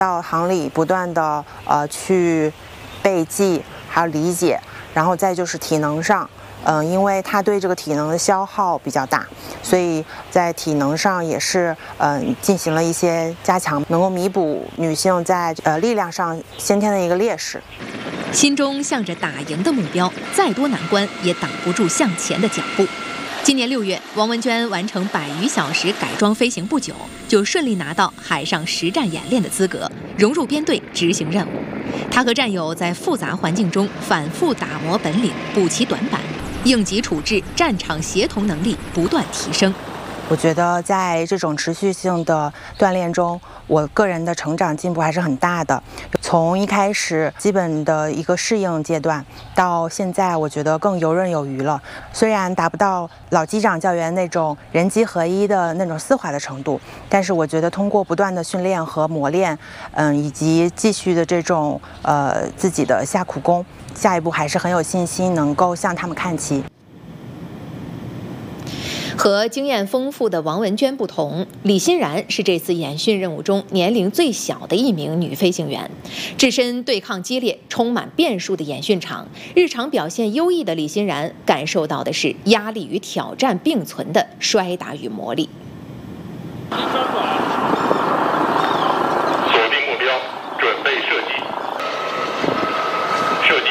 到行里不断的去背记，还有理解，然后再就是体能上。因为他对这个体能的消耗比较大，所以在体能上也是进行了一些加强，能够弥补女性在力量上先天的一个劣势。 心中向着打赢的目标，再多难关也挡不住向前的脚步。今年6月，王文娟完成100余小时改装飞行不久，就顺利拿到海上实战演练的资格，融入编队执行任务。她和战友在复杂环境中反复打磨本领，补齐短板。应急处置、战场协同能力不断提升。 我觉得在这种持续性的锻炼中，我个人的成长进步还是很大的。从一开始基本的一个适应阶段，到现在我觉得更游刃有余了。虽然达不到老机长教员那种人机合一的那种丝滑的程度，但是我觉得通过不断的训练和磨练，以及继续的这种自己的下苦功，下一步还是很有信心能够向他们看齐。 和经验丰富的王文娟不同，李欣然是这次演训任务中年龄最小的一名女飞行员。置身对抗激烈、充满变数的演训场，日常表现优异的李欣然感受到的是压力与挑战并存的摔打与磨砺。 锁定目标，准备射击。射击。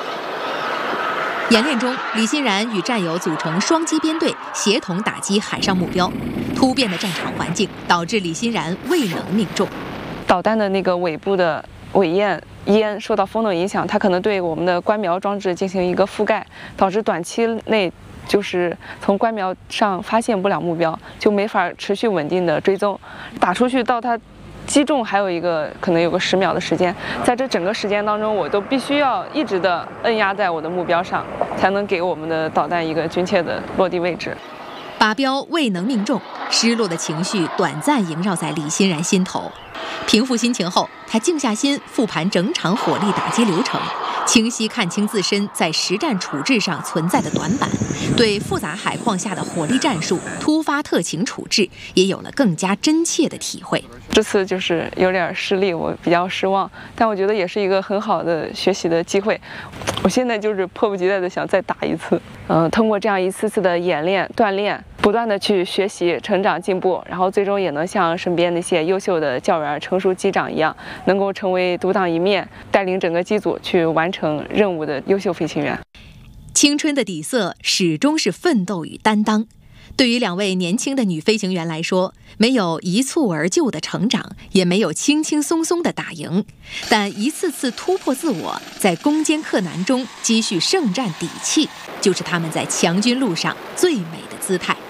演练中，李欣然与战友组成双机编队，协同打击海上目标。突变的战场环境导致李欣然未能命中。 导弹的那个尾部的尾烟受到风的影响，它可能对我们的观瞄装置进行一个覆盖，导致短期内就是从观瞄上发现不了目标，就没法持续稳定的追踪。打出去到它击中还有可能有个10秒的时间，在这整个时间当中，我都必须要一直的摁压在我的目标上，才能给我们的导弹一个准确的落地位置。 靶标未能命中，失落的情绪短暂萦绕在李欣然心头。平复心情后，他静下心复盘整场火力打击流程，清晰看清自身在实战处置上存在的短板，对复杂海况下的火力战术、突发特情处置也有了更加真切的体会。 这次就是有点失利，我比较失望，但我觉得也是一个很好的学习的机会。我现在就是迫不及待的想再打一次。通过这样一次次的演练锻炼，不断的去学习、成长、进步，然后最终也能像身边那些优秀的教员、成熟机长一样，能够成为独当一面，带领整个机组去完成任务的优秀飞行员。 青春的底色始终是奋斗与担当。对于2位年轻的女飞行员来说，没有一蹴而就的成长，也没有轻轻松松的打赢，但一次次突破自我，在攻坚克难中积蓄胜战底气，就是他们在强军路上最美的姿态。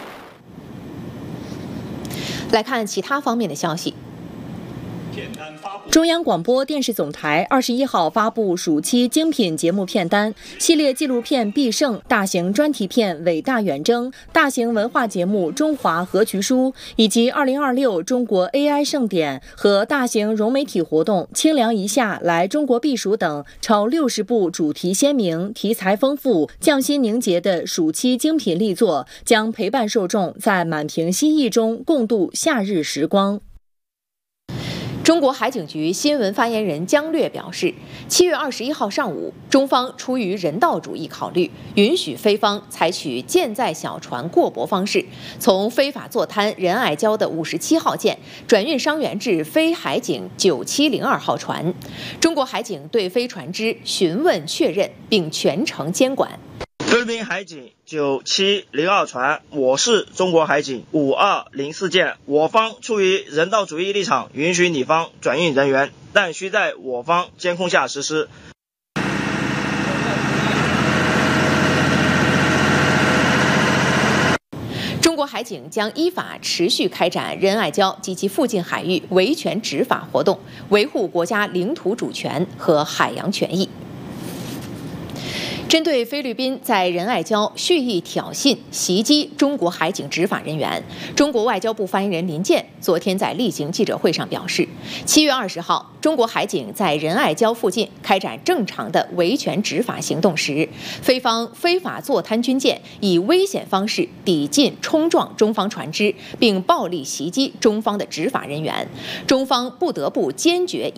来看其他方面的消息。 中央广播电视总台21号发布暑期精品节目片单，系列纪录片《必胜》、大型专题片《伟大远征》、大型文化节目《中华和渠书》，以及2026中国 AI 盛典和大型融媒体活动“清凉一夏来中国避暑”等超60部主题鲜明、题材丰富、匠心凝结的暑期精品力作，将陪伴受众在满屏希冀中共度夏日时光。 中国海警局新闻发言人姜略表示，7月21号上午，中方出于人道主义考虑，允许菲方采取舰载小船过泊方式，从非法坐滩仁爱礁的57号舰转运伤员至菲海警9702号船。中国海警对菲船只询问确认，并全程监管。 菲律宾海警9702船，我是中国海警5204舰。我方出于人道主义立场，允许你方转运人员，但需在我方监控下实施。 中国海警将依法持续开展仁爱礁及其附近海域维权执法活动，维护国家领土主权和海洋权益。 针对菲律宾在仁爱礁蓄意挑衅、袭击中国海警执法人员，中国外交部发言人林健昨天在例行记者会上表示，7月20号，中国海警在仁爱礁附近开展正常的维权执法行动时，菲方非法坐滩军舰以危险方式抵近冲撞中方船只，并暴力袭击中方的执法人员，中方不得不坚决